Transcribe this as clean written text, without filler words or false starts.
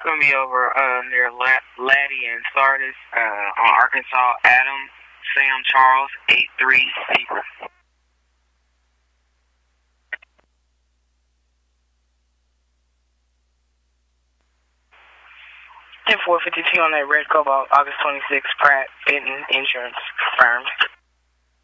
Gonna be over near Laddie and Sardis on Arkansas. Adam, Sam Charles, 83 Secret. 452 on that red Cobalt, August 26th, Pratt Benton Insurance confirmed.